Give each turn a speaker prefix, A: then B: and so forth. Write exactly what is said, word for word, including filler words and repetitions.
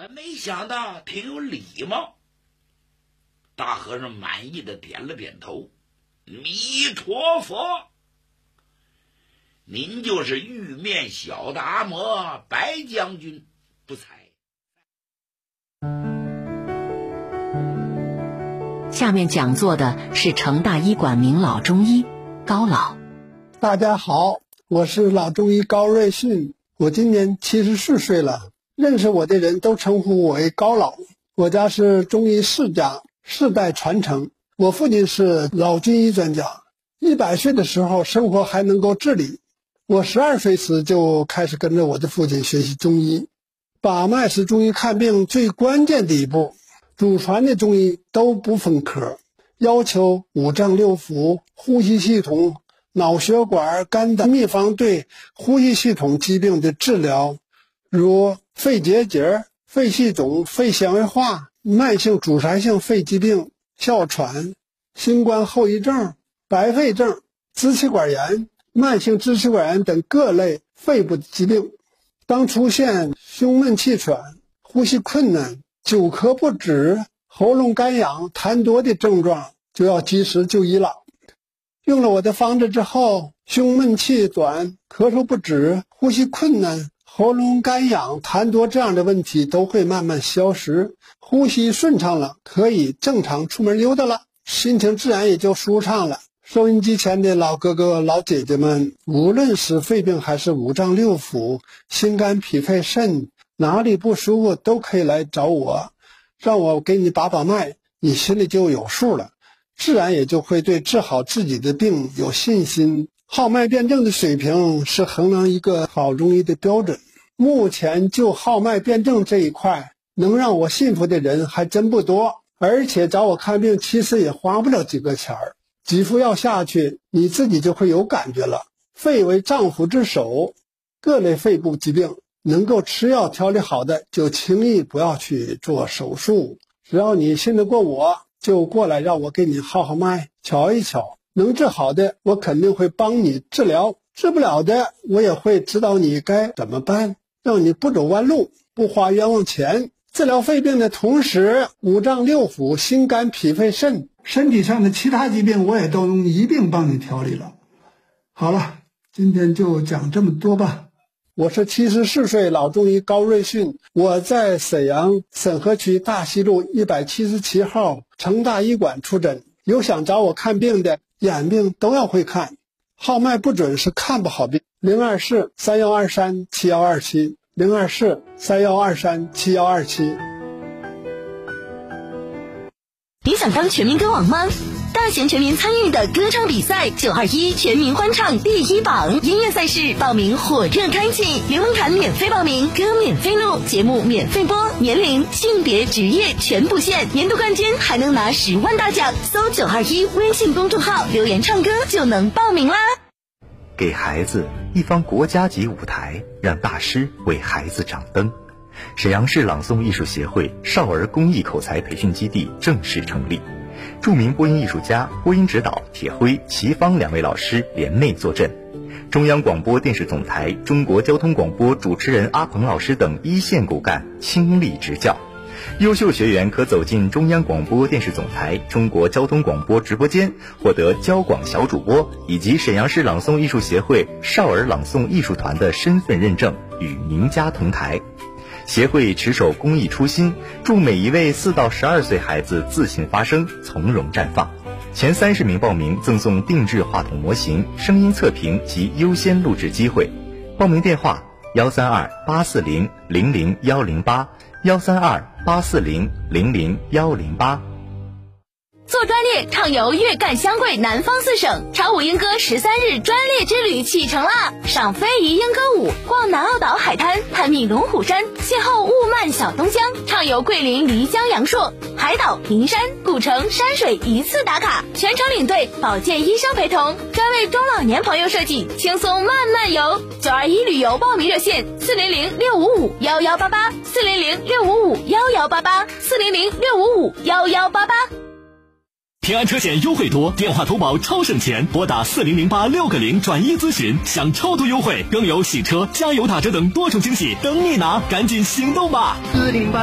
A: 还没想到挺有礼貌。大和尚满意的点了点头，弥陀佛，您就是玉面小达摩白将军不才。
B: 下面讲座的是成大医馆名老中医高老。
C: 大家好，我是老中医高瑞训，我今年七十四岁了，认识我的人都称呼我为高老。我家是中医世家，世代传承。我父亲是老军医专家，一百岁的时候生活还能够自理。我十二岁时就开始跟着我的父亲学习中医。把脉是中医看病最关键的一步，祖传的中医都不分科，要求五脏六腑、呼吸系统、脑血管、肝胆秘方对呼吸系统疾病的治疗，如肺结节、肺气肿、肺纤维化、慢性阻塞性肺疾病、哮喘、新冠后遗症、白肺症、支气管炎、慢性支气管炎等各类肺部疾病。当出现胸闷气喘、呼吸困难、久咳不止、喉咙干痒、痰多的症状，就要及时就医了。用了我的方子之后，胸闷气短、咳嗽不止、呼吸困难、喉咙干痒、痰多这样的问题都会慢慢消失，呼吸顺畅了，可以正常出门溜达了，心情自然也就舒畅了。收音机前的老哥哥老姐姐们，无论是肺病还是五脏六腑、心肝脾肺肾，哪里不舒服都可以来找我，让我给你把把脉，你心里就有数了，自然也就会对治好自己的病有信心。号脉辩证的水平是衡量一个好中医的标准。目前就号脉辩证这一块，能让我信服的人还真不多，而且找我看病其实也花不了几个钱儿。几副药下去，你自己就会有感觉了。肺为脏腑之首，各类肺部疾病能够吃药调理好的，就轻易不要去做手术。只要你信得过我，就过来让我给你号号脉，瞧一瞧。能治好的，我肯定会帮你治疗；治不了的，我也会指导你该怎么办，让你不走弯路，不花冤枉钱。治疗肺病的同时，五脏六腑、心肝脾肺肾身体上的其他疾病我也都能一并帮你调理了。好了，今天就讲这么多吧。我是七十四岁老中医高瑞训，我在沈阳沈河区大西路一百七十七号成大医馆出诊。有想找我看病的，眼病都要会看，号脉不准是看不好病。零二四三幺二三七幺二七零二四三幺二三七幺二七。
B: 你想当全民歌王吗？大型全民参与的歌唱比赛九二一全民欢唱第一榜音乐赛事报名火热开启，云门槛免费报名，歌免费录，节目免费播，年龄、性别、职业全不限，年度冠军还能拿十万大奖。搜九二一微信公众号留言唱歌就能报名啦。
D: 给孩子一方国家级舞台，让大师为孩子掌灯。沈阳市朗诵艺术协会少儿公益口才培训基地正式成立，著名播音艺术家、播音指导铁辉、齐芳两位老师联袂坐镇，中央广播电视总台中国交通广播主持人阿鹏老师等一线骨干倾力执教，优秀学员可走进中央广播电视总台中国交通广播直播间，获得交广小主播以及沈阳市朗诵艺术协会少儿朗诵艺术团的身份认证，与名家同台。协会持守公益初心，祝每一位四到十二岁孩子自信发声，从容绽放。前三十名报名赠送定制话筒模型、声音测评及优先录制机会。报名电话：幺三二八四零零零幺零八，幺三二八四零零零幺零八。
B: 做专列畅游粤赣湘桂南方四省，超五莺歌十三日专列之旅启程啦！赏非遗莺歌舞，逛南澳岛海滩，探秘龙虎山，邂逅雾漫小东江，畅游桂林漓江阳朔，海岛、名山、古城、山水一次打卡，全程领队，保健医生陪同，专为中老年朋友设计，轻松慢慢游。九二一旅游报名热线：四零零六五五幺幺八八，四零零六五五幺幺八八，四零零六五五幺幺八八。
E: 平安车险优惠多，电话投保超省钱，拨打四零零八六个零转一咨询，享超多优惠，更有洗车、加油打折等多重惊喜等你拿，赶紧行动吧！四零八